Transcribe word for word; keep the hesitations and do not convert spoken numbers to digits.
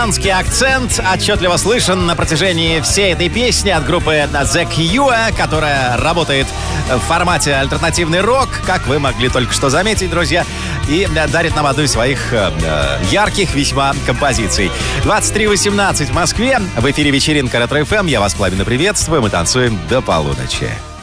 британский акцент отчетливо слышен на протяжении всей этой песни от группы The Cure, которая работает в формате альтернативный рок, как вы могли только что заметить, друзья, и дарит нам одну из своих э, ярких весьма композиций. двадцать три восемнадцать в Москве. В эфире вечеринка Ретро-эф эм. Я вас пламенно приветствую. Мы танцуем до полуночи.